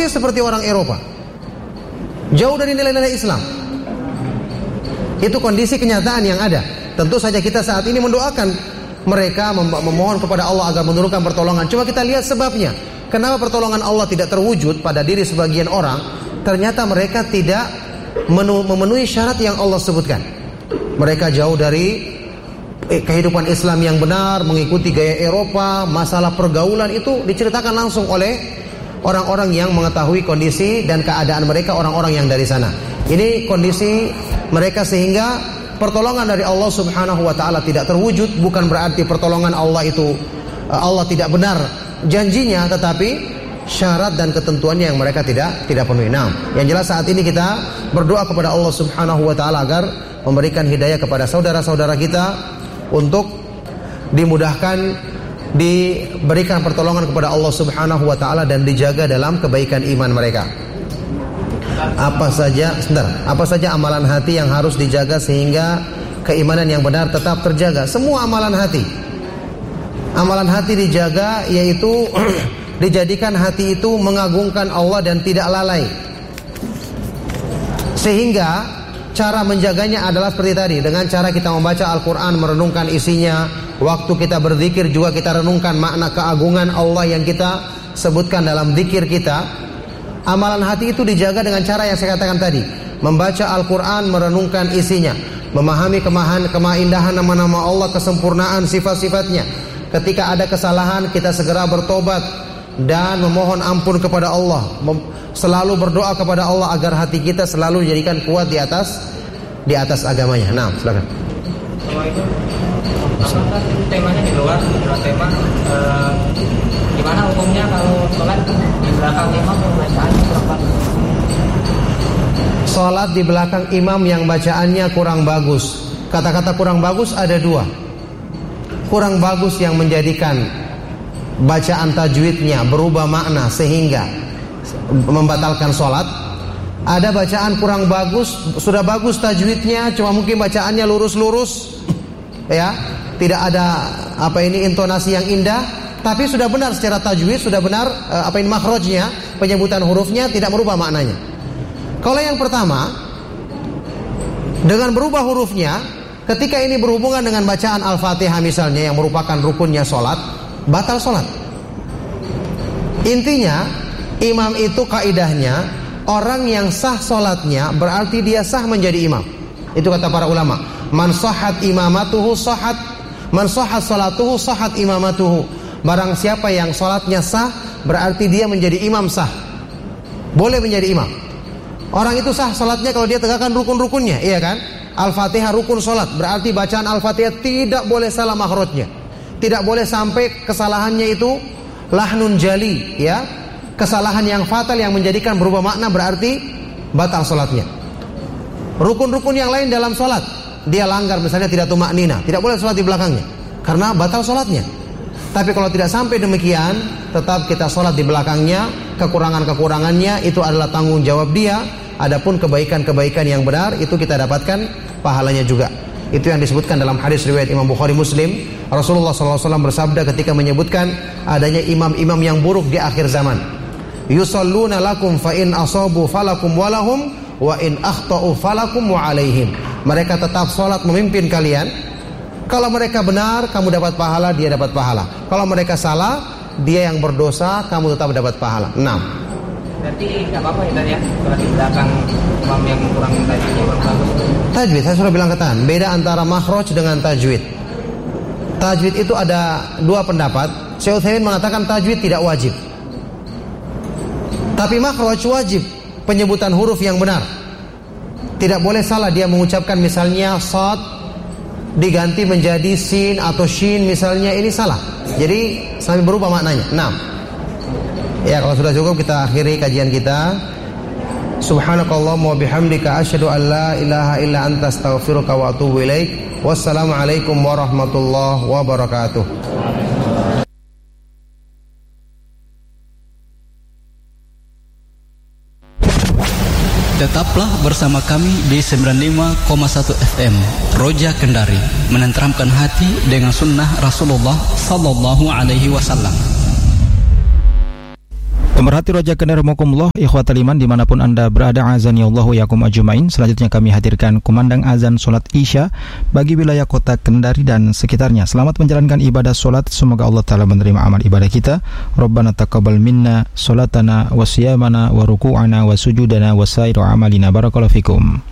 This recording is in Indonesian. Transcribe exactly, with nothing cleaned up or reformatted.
persis seperti orang Eropa, jauh dari nilai-nilai Islam. Itu kondisi kenyataan yang ada. Tentu saja kita saat ini mendoakan mereka, mem- memohon kepada Allah agar menurunkan pertolongan. Coba kita lihat sebabnya. Kenapa pertolongan Allah tidak terwujud pada diri sebagian orang? Ternyata mereka tidak menu- memenuhi syarat yang Allah sebutkan. Mereka jauh dari eh, kehidupan Islam yang benar, mengikuti gaya Eropa. Masalah pergaulan itu diceritakan langsung oleh orang-orang yang mengetahui kondisi dan keadaan mereka, orang-orang yang dari sana. Ini kondisi mereka, sehingga pertolongan dari Allah Subhanahu wa taala tidak terwujud. Bukan berarti pertolongan Allah itu Allah tidak benar janjinya, tetapi syarat dan ketentuannya yang mereka tidak tidak penuhi. Nah, yang jelas saat ini kita berdoa kepada Allah Subhanahu wa taala agar memberikan hidayah kepada saudara-saudara kita untuk dimudahkan, diberikan pertolongan kepada Allah Subhanahu wa taala dan dijaga dalam kebaikan iman mereka. Apa saja, sebentar, apa saja amalan hati yang harus dijaga sehingga keimanan yang benar tetap terjaga? Semua amalan hati. Amalan hati dijaga yaitu dijadikan hati itu mengagungkan Allah dan tidak lalai. Sehingga cara menjaganya adalah seperti tadi, dengan cara kita membaca Al-Quran, merenungkan isinya. Waktu kita berzikir juga kita renungkan makna keagungan Allah yang kita sebutkan dalam zikir kita. Amalan hati itu dijaga dengan cara yang saya katakan tadi, membaca Al-Quran, merenungkan isinya, memahami kemahan, keindahan nama-nama Allah, kesempurnaan sifat-sifatnya. Ketika ada kesalahan kita segera bertobat dan memohon ampun kepada Allah, selalu berdoa kepada Allah agar hati kita selalu dijadikan kuat di atas di atas agamanya. Nah, silakan. Kalau itu kan temanya di luar, di luar tema. Uh, gimana hukumnya kalau sholat di belakang imam yang bacaannya kurang bagus? Sholat di belakang imam yang bacaannya kurang bagus. Kata-kata kurang bagus ada dua. Kurang bagus yang menjadikan bacaan tajwidnya berubah makna sehingga membatalkan sholat. Ada bacaan kurang bagus, sudah bagus tajwidnya, cuma mungkin bacaannya lurus-lurus, ya, tidak ada apa ini intonasi yang indah, tapi sudah benar secara tajwid, sudah benar apa ini makhrajnya, penyebutan hurufnya tidak merubah maknanya. Kalau yang pertama, dengan berubah hurufnya, ketika ini berhubungan dengan bacaan Al-Fatihah misalnya yang merupakan rukunnya sholat, batal sholat. Intinya, imam itu kaidahnya, orang yang sah sholatnya berarti dia sah menjadi imam. Itu kata para ulama. Man sahhat imamatuhu sahhat, man sahhat sholatuhu sahhat imamatuhu. Barang siapa yang sholatnya sah, berarti dia menjadi imam sah. Boleh menjadi imam. Orang itu sah sholatnya kalau dia tegakkan rukun-rukunnya, iya kan? Al-Fatihah rukun sholat, berarti bacaan Al-Fatihah tidak boleh salah makhrajnya. Tidak boleh sampai kesalahannya itu lahnun jali, ya, kesalahan yang fatal yang menjadikan berubah makna, berarti batal sholatnya. Rukun-rukun yang lain dalam sholat dia langgar, misalnya tidak tumaknina, tidak boleh sholat di belakangnya karena batal sholatnya. Tapi kalau tidak sampai demikian, tetap kita sholat di belakangnya. Kekurangan-kekurangannya itu adalah tanggung jawab dia. Adapun kebaikan-kebaikan yang benar itu kita dapatkan pahalanya juga. Itu yang disebutkan dalam hadis riwayat Imam Bukhari Muslim. Rasulullah shallallahu alaihi wasallam bersabda ketika menyebutkan adanya imam-imam yang buruk di akhir zaman. Yusalluna lakum fa in asabu falakum walahum wa in akhta'u falakum wa alaihim. Mereka tetap sholat memimpin kalian. Kalau mereka benar, kamu dapat pahala, dia dapat pahala. Kalau mereka salah, dia yang berdosa, kamu tetap dapat pahala. enam. Berarti nggak apa-apa ya tadi ya, kalau di belakang imam yang kurang tajwid, kurang bagus. Tajwid, saya sudah bilang katakan, beda antara makhraj dengan tajwid. Tajwid itu ada dua pendapat. Syekh Utsaimin mengatakan tajwid tidak wajib, tapi makhraj wajib, penyebutan huruf yang benar. Tidak boleh salah dia mengucapkan misalnya shad diganti menjadi sin atau shin misalnya, ini salah. Jadi sampai berubah maknanya. enam. Ya, kalau sudah cukup kita akhiri kajian kita. Subhanakallahumma wa bihamdika asyhadu an la ilaha illa anta astaghfiruka wa atubu ilaik. Wassalamualaikum warahmatullahi wabarakatuh. Tetaplah bersama kami di sembilan puluh lima koma satu F M Roja Kendari, menenteramkan hati dengan sunnah Rasulullah sallallahu alaihi wasallam. Pemerhati Roja Kendari Rahimakumullah, ikhwatal iman dimanapun anda berada, azani Allahu yakum ajmain. Selanjutnya kami hadirkan kumandang azan solat Isya bagi wilayah kota Kendari dan sekitarnya. Selamat menjalankan ibadah solat, semoga Allah Ta'ala menerima amal ibadah kita. Rabbana taqabbal minna solatana wa siyamana wa ruku'ana wa sujudana wa sairu amalina. Barakallahu fikum.